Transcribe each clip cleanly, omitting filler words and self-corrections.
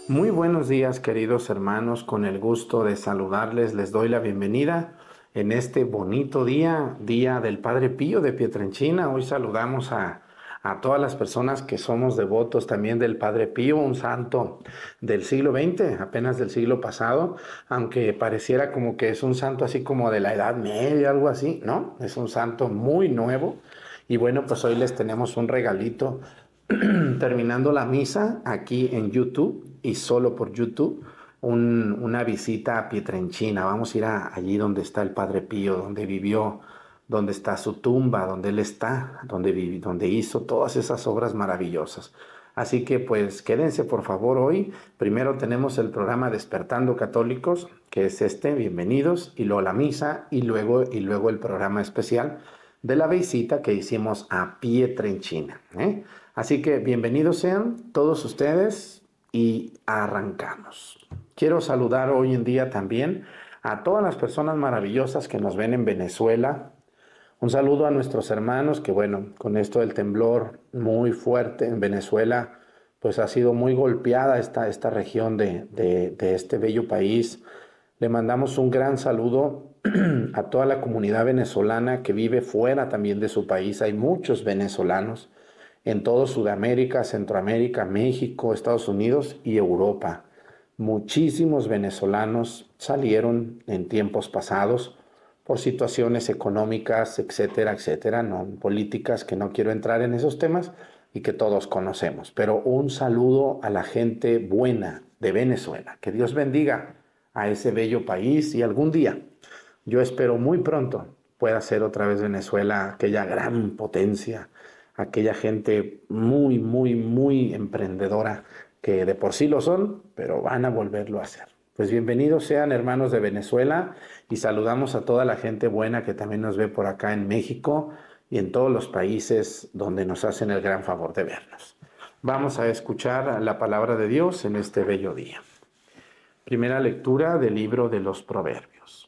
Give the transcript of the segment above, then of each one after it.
Muy buenos días, queridos hermanos. Con el gusto de saludarles, les doy la bienvenida en este bonito día, día del Padre Pío de Pietrelcina. Hoy saludamos a todas las personas que somos devotos también del Padre Pío, un santo del siglo XX, apenas del siglo pasado, aunque pareciera como que es un santo así como de la Edad Media, algo así, ¿no? Es un santo muy nuevo. Y bueno, pues hoy les tenemos un regalito terminando la misa aquí en YouTube y solo por YouTube, una visita a Pietrelcina. Vamos a ir allí donde está el Padre Pío, donde vivió, donde está su tumba, donde él está, donde hizo todas esas obras maravillosas. Así que pues quédense por favor hoy. Primero tenemos el programa Despertando Católicos, que es este, bienvenidos, y luego la misa y luego el programa especial de la visita que hicimos a Pietrelcina, ¿eh? Así que bienvenidos sean todos ustedes y arrancamos. Quiero saludar hoy en día también a todas las personas maravillosas que nos ven en Venezuela. Un saludo a nuestros hermanos que, bueno, con esto del temblor muy fuerte en Venezuela, pues ha sido muy golpeada esta región de este bello país. Le mandamos un gran saludo a toda la comunidad venezolana que vive fuera también de su país. Hay muchos venezolanos en todo Sudamérica, Centroamérica, México, Estados Unidos y Europa. Muchísimos venezolanos salieron en tiempos pasados por situaciones económicas, etcétera, etcétera, no políticas, que no quiero entrar en esos temas y que todos conocemos. Pero un saludo a la gente buena de Venezuela. Que Dios bendiga a ese bello país y algún día, yo espero muy pronto, pueda ser otra vez Venezuela aquella gran potencia, aquella gente muy, muy, muy emprendedora que de por sí lo son, pero van a volverlo a hacer. Pues bienvenidos sean, hermanos de Venezuela, y saludamos a toda la gente buena que también nos ve por acá en México y en todos los países donde nos hacen el gran favor de vernos. Vamos a escuchar la palabra de Dios en este bello día. Primera lectura del libro de los Proverbios.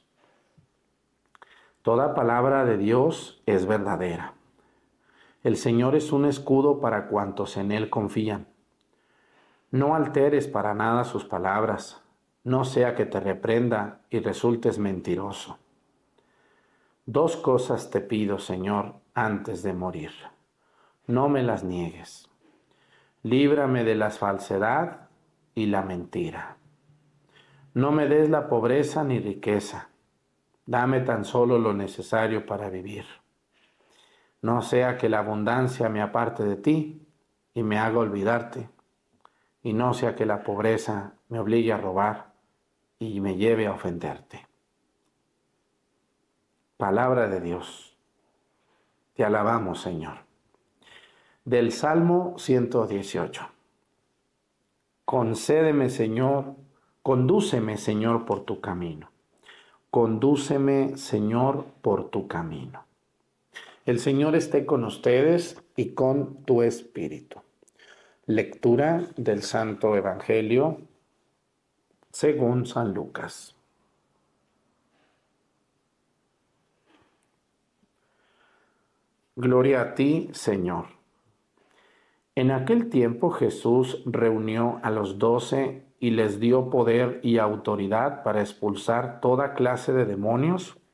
Toda palabra de Dios es verdadera. El Señor es un escudo para cuantos en Él confían. No alteres para nada sus palabras, no sea que te reprenda y resultes mentiroso. Dos cosas te pido, Señor, antes de morir. No me las niegues. Líbrame de la falsedad y la mentira. No me des la pobreza ni riqueza. Dame tan solo lo necesario para vivir. No sea que la abundancia me aparte de ti y me haga olvidarte, y no sea que la pobreza me obligue a robar y me lleve a ofenderte. Palabra de Dios. Te alabamos, Señor. Del Salmo 118. Concédeme, Señor, condúceme, Señor, por tu camino. Condúceme, Señor, por tu camino. El Señor esté con ustedes y con tu espíritu. Lectura del Santo Evangelio según San Lucas. Gloria a ti, Señor. En aquel tiempo Jesús reunió a los 12 y les dio poder y autoridad para expulsar toda clase de demonios